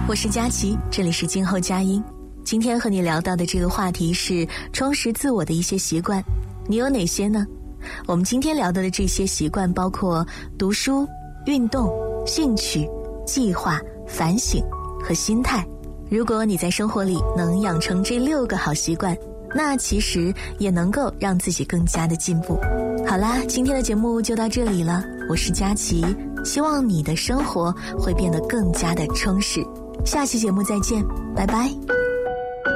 我是佳琪，这里是今后佳音。今天和你聊到的这个话题是充实自我的一些习惯，你有哪些呢？我们今天聊到的这些习惯包括读书、运动、兴趣、计划、反省和心态。如果你在生活里能养成这6个好习惯，那其实也能够让自己更加的进步。好啦，今天的节目就到这里了，我是佳琪，希望你的生活会变得更加的充实。下期节目再见，拜拜。